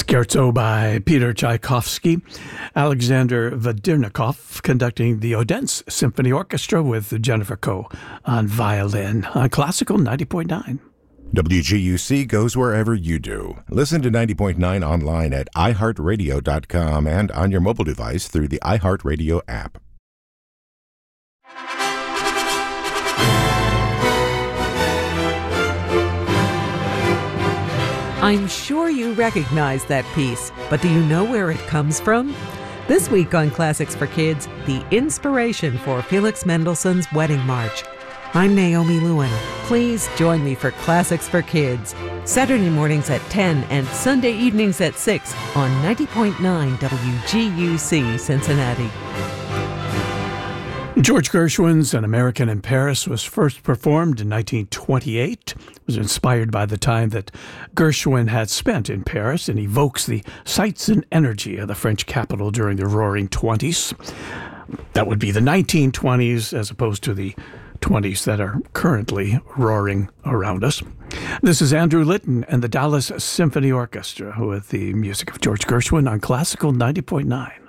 Scherzo by Peter Tchaikovsky. Alexander Vedernikov conducting the Odense Symphony Orchestra with Jennifer Coe on violin on Classical 90.9. WGUC goes wherever you do. Listen to 90.9 online at iHeartRadio.com and on your mobile device through the iHeartRadio app. I'm sure you recognize that piece, but do you know where it comes from? This week on Classics for Kids, the inspiration for Felix Mendelssohn's Wedding March. I'm Naomi Lewin. Please join me for Classics for Kids, Saturday mornings at 10 and Sunday evenings at 6 on 90.9 WGUC Cincinnati. George Gershwin's An American in Paris was first performed in 1928. It was inspired by the time that Gershwin had spent in Paris and evokes the sights and energy of the French capital during the Roaring Twenties. That would be the 1920s as opposed to the 20s that are currently roaring around us. This is Andrew Litton and the Dallas Symphony Orchestra with the music of George Gershwin on Classical 90.9.